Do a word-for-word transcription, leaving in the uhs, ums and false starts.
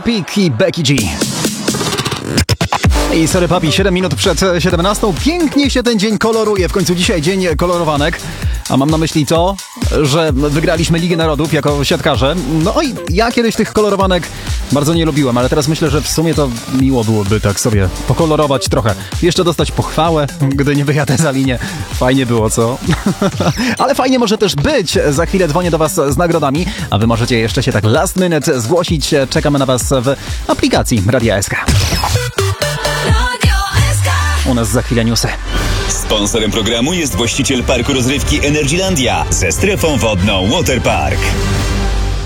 Pik i Becky G. I sorry papi, siedem minut przed siedemnastą. Pięknie się ten dzień koloruje. W końcu dzisiaj dzień kolorowanek. A mam na myśli to, że wygraliśmy Ligę Narodów jako siatkarze. No i ja kiedyś tych kolorowanek bardzo nie lubiłem, ale teraz myślę, że w sumie to miło byłoby tak sobie pokolorować trochę. Jeszcze dostać pochwałę, gdy nie wyjadę za linię. Fajnie było, co? Ale fajnie może też być. Za chwilę dzwonię do was z nagrodami, a wy możecie jeszcze się tak last minute zgłosić. Czekamy na was w aplikacji Radia S K. U nas za chwilę newsy. Sponsorem programu jest właściciel parku rozrywki Energylandia ze strefą wodną Waterpark.